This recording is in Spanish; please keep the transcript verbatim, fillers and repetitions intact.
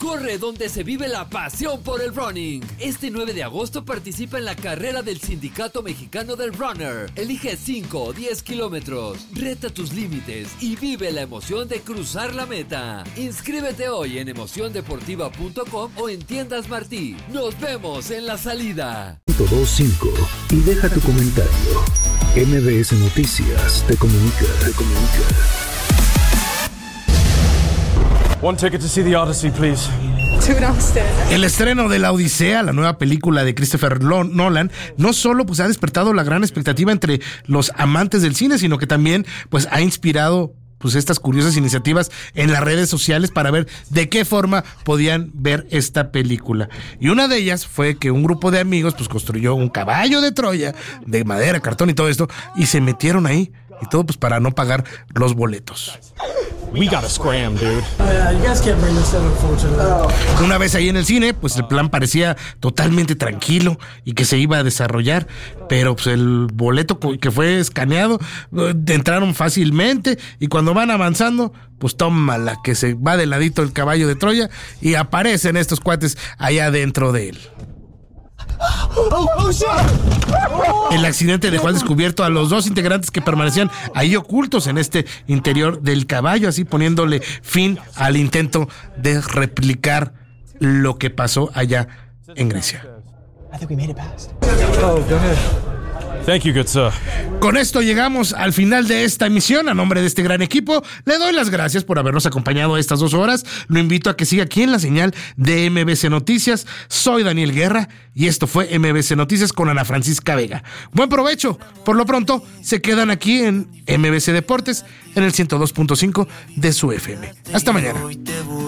Corre donde se vive la pasión por el running. Este nueve de agosto participa en la carrera del Sindicato Mexicano del Runner. Elige cinco o diez kilómetros. Reta tus límites y vive la emoción de cruzar la meta. Inscríbete hoy en emoción deportiva punto com o en Tiendas Martí. Nos vemos en la salida. dos punto cinco y deja tu comentario. M B S Noticias te comunica, te comunica. One ticket to see the Odyssey, please. El estreno de La Odisea, la nueva película de Christopher Nolan, no solo pues ha despertado la gran expectativa entre los amantes del cine, sino que también pues ha inspirado pues estas curiosas iniciativas en las redes sociales para ver de qué forma podían ver esta película. Y una de ellas fue que un grupo de amigos pues construyó un caballo de Troya de madera, cartón y todo esto, y se metieron ahí, y todo pues para no pagar los boletos. We gotta scram, dude. Una vez ahí en el cine, pues el plan parecía totalmente tranquilo y que se iba a desarrollar, pero pues el boleto que fue escaneado, entraron fácilmente, y cuando van avanzando, pues toma la que se va de ladito el caballo de Troya y aparecen estos cuates allá dentro de él. El accidente dejó al descubierto a los dos integrantes que permanecían ahí ocultos en este interior del caballo, así poniéndole fin al intento de replicar lo que pasó allá en Grecia. Oh, go ahead. Thank you, good sir. Con esto llegamos al final de esta emisión. A nombre de este gran equipo, le doy las gracias por habernos acompañado estas dos horas. Lo invito a que siga aquí en la señal de M B C Noticias. Soy Daniel Guerra y esto fue M B C Noticias con Ana Francisca Vega. Buen provecho. Por lo pronto, se quedan aquí en M B C Deportes en el ciento dos punto cinco de su F M. Hasta mañana.